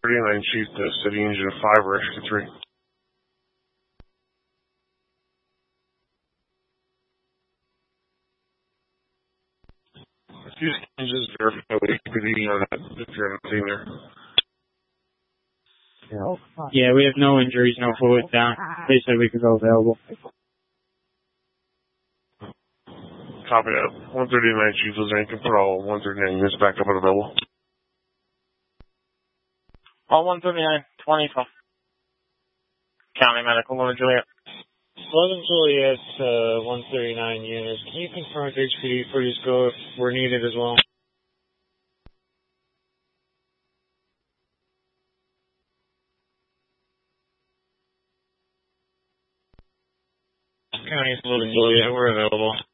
139 Chief to City Engine 5 or Extra 3. If you can just verify the HPD on that, if you're not seeing there. Yeah, we have no injuries, no fluid down. They said we could go available. Copy that. 139 Chief, was there any put all 139 units back up and available? All 139, 20 from County Medical, Northern Joliet. Northern Joliet, 139 units. Can you confirm with HPD please go if we're needed as well? County, Northern Joliet, we're available.